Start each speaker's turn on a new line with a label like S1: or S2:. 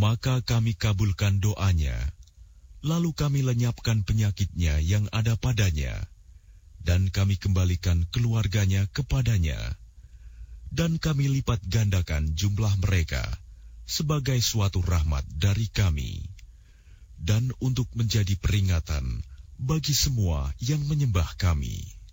S1: Maka kami kabulkan doanya, lalu kami lenyapkan penyakitnya yang ada padanya, dan kami kembalikan keluarganya kepadanya, dan kami lipat gandakan jumlah mereka sebagai suatu rahmat dari kami, dan untuk menjadi peringatan bagi semua yang menyembah kami.